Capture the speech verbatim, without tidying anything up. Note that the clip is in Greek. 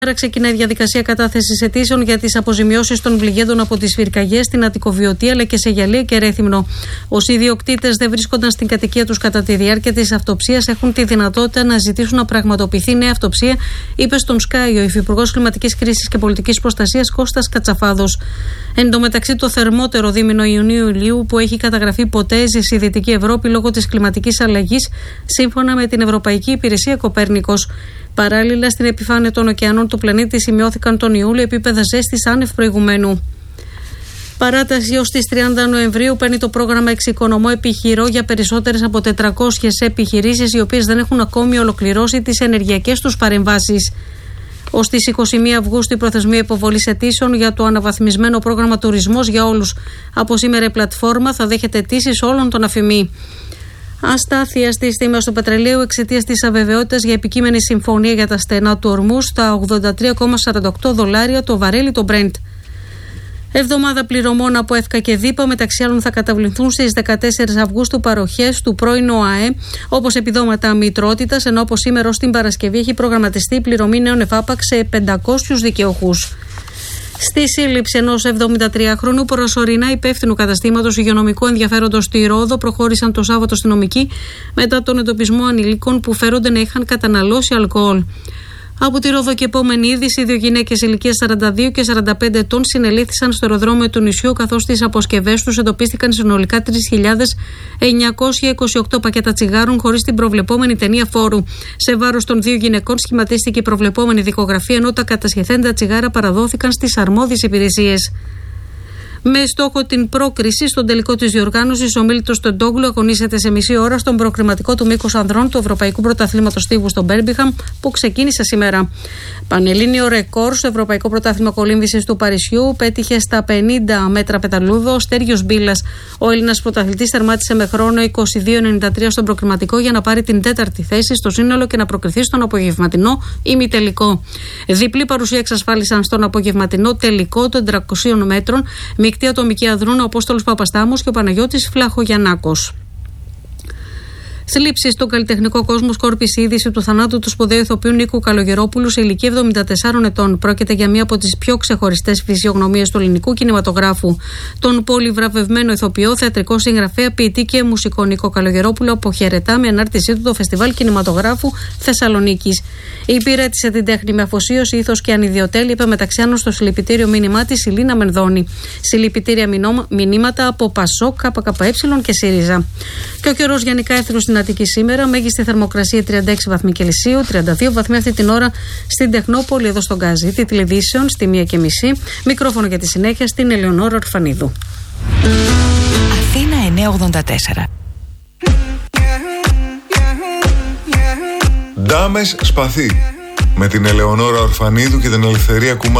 Ξεκινάει η διαδικασία κατάθεσης αιτήσεων για τις αποζημιώσεις των πληγέντων από τις πυρκαγιές στην Αττικοβιωτή αλλά και σε Γιαλία και Ρέθυμνο. Όσοι ιδιοκτήτες δεν βρίσκονταν στην κατοικία τους κατά τη διάρκεια της αυτοψίας έχουν τη δυνατότητα να ζητήσουν να πραγματοποιηθεί νέα αυτοψία, είπε στον Sky ο Υφυπουργός Κλιματικής Κρίσης και Πολιτικής Προστασίας Κώστας Κατσαφάδος. Εν τω μεταξύ, το θερμότερο δίμηνο Ιουνίου-Ιουλίου που έχει καταγραφεί ποτέ στη Δυτική Ευρώπη λόγω της κλιματικής αλλαγής, σύμφωνα με την Ευρωπαϊκή Υπηρεσία Κοπέρνικος. Παράλληλα, στην επιφάνεια των ωκεανών του πλανήτη σημειώθηκαν τον Ιούλιο επίπεδα ζέστης άνευ προηγουμένου. Παράταση ως τις τριάντα Νοεμβρίου παίρνει το πρόγραμμα Εξοικονομώ Επιχειρώ για περισσότερες από τετρακόσιες επιχειρήσεις, οι οποίες δεν έχουν ακόμη ολοκληρώσει τις ενεργειακές τους παρεμβάσεις. Ως τις είκοσι μία Αυγούστου η προθεσμία υποβολής αιτήσεων για το αναβαθμισμένο πρόγραμμα Τουρισμός για όλους. Από σήμερα η πλατφόρμα θα δέχεται αιτήσεις όλων των αφημί. Αστάθεια στις τιμές του πετρελαίου εξαιτίας της αβεβαιότητας για επικείμενη συμφωνία για τα στενά του ορμού στα ογδόντα τρία κόμμα σαράντα οκτώ δολάρια το βαρέλι το Brent. Εβδομάδα πληρωμών από ΕΦΚΑ και ΔΥΠΑ, μεταξύ άλλων θα καταβληθούν στις δεκατέσσερις Αυγούστου παροχές του πρώην ΟΑΕ, όπως επιδόματα μητρότητας, ενώ από σήμερα ως την Παρασκευή έχει προγραμματιστεί η πληρωμή νέων εφάπαξ σε πεντακόσιους δικαιούχους. Στη σύλληψη ενός εβδομηντατριάχρονου προσωρινά υπεύθυνου καταστήματος υγειονομικού ενδιαφέροντος στη Ρόδο προχώρησαν το Σάββατο αστυνομικοί μετά τον εντοπισμό ανηλίκων που φέρονται να είχαν καταναλώσει αλκοόλ. Από τη Ρόδο και επόμενη είδηση, δύο γυναίκες ηλικίας σαράντα δύο και σαράντα πέντε ετών συνελήφθησαν στο αεροδρόμιο του νησιού, καθώς στις αποσκευές τους εντοπίστηκαν συνολικά τρεις χιλιάδες εννιακόσια είκοσι οκτώ πακέτα τσιγάρων χωρίς την προβλεπόμενη ταινία φόρου. Σε βάρος των δύο γυναικών σχηματίστηκε η προβλεπόμενη δικογραφία, ενώ τα κατασχεθέντα τσιγάρα παραδόθηκαν στις αρμόδιες υπηρεσίες. Με στόχο την πρόκριση στον τελικό της διοργάνωσης, ο Μίλτος Τεντόγλου αγωνίζεται σε μισή ώρα στον προκριματικό του μήκους ανδρών του Ευρωπαϊκού Πρωταθλήματος Στίβου στο Μπέρμπιχαμ, που ξεκίνησε σήμερα. Πανελλήνιο ρεκόρ στο Ευρωπαϊκό Πρωτάθλημα Κολύμβησης του Παρισιού πέτυχε στα πενήντα μέτρα πεταλούδο ο Στέργιος Μπίλας. Ο Έλληνας πρωταθλητής τερμάτισε με χρόνο είκοσι δύο ενενήντα τρία στον προκριματικό για να πάρει την τέταρτη θέση στο σύνολο και να προκριθεί στον απογευματινό ημιτελικό. Διπλή παρουσία εξασφάλισαν στον απογευματινό τελικό των τριακοσίων μέτρων. Μεικτή ατομική αδρούν ο Απόστολος Παπαστάμος και ο Παναγιώτης Φλαχογιαννάκος. Θλίψη στον καλλιτεχνικό κόσμο σκόρπισε η είδηση του θανάτου του σπουδαίου ηθοποιού Νίκου Καλογερόπουλου σε ηλικία εβδομήντα τεσσάρων ετών. Πρόκειται για μία από τις πιο ξεχωριστές φυσιογνωμίες του ελληνικού κινηματογράφου. Τον πολυβραβευμένο ηθοποιό, θεατρικό συγγραφέα, ποιητή και μουσικό Νίκο Καλογερόπουλο αποχαιρετά με ανάρτησή του το Φεστιβάλ Κινηματογράφου Θεσσαλονίκης. Υπηρέτησε την τέχνη με αφοσίωση, ήθος και ανιδιοτέλεια, είπε μεταξύ άλλων στο συλληπιτήριο μήνυμά της η Λίνα Μενδώνη. Συλληπιτήρια μηνύματα από Πασόκ, ΚΚΕ και ΣΥΡΙΖΑ. Και ο καιρός γενικά έθρου στην Αττική σήμερα, μέγιστη θερμοκρασία τριάντα έξι βαθμοί Κελσίου, τριάντα δύο βαθμοί αυτή την ώρα στην Τεχνόπολη εδώ στον Γκάζι. Τίτλοι ειδήσεων στη μία και μισή. Μικρόφωνο για τη συνέχεια στην Ελεονόρα Ορφανίδου. Αθήνα εννιακόσια ογδόντα τέσσερα. Ντάμες Σπαθί με την Ελεονόρα Ορφανίδου και την Ελευθερία Κουμά.